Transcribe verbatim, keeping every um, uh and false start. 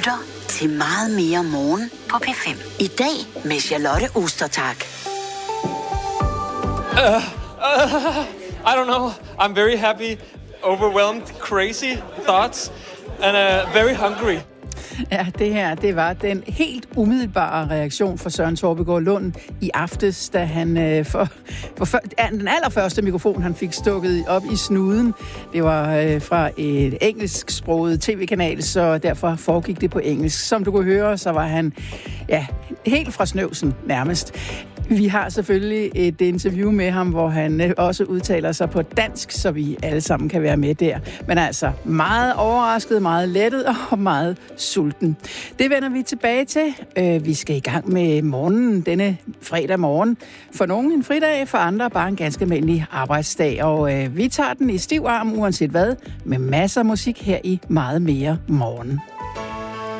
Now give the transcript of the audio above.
lytter til Meget mere morgen på P fem. I dag med Charlotte Ostertag. Uh, uh, I don't know. I'm very happy, overwhelmed, crazy thoughts, and uh, very hungry. Ja, det her, det var den helt umiddelbare reaktion fra Søren Torbegaard Lund i aftes, da han øh, for, for, for den allerførste mikrofon, han fik stukket op i snuden. Det var øh, fra et engelsksproget tv-kanal, så derfor foregik det på engelsk. Som du kunne høre, så var han ja, helt fra snøvsen nærmest. Vi har selvfølgelig et interview med ham, hvor han også udtaler sig på dansk, så vi alle sammen kan være med der. Men altså meget overrasket, meget lettet og meget sulten. Det vender vi tilbage til. Vi skal i gang med morgenen denne fredag morgen. For nogen en fridag, for andre bare en ganske almindelig arbejdsdag. Og vi tager den i stiv arm, uanset hvad, med masser af musik her i Meget mere morgen.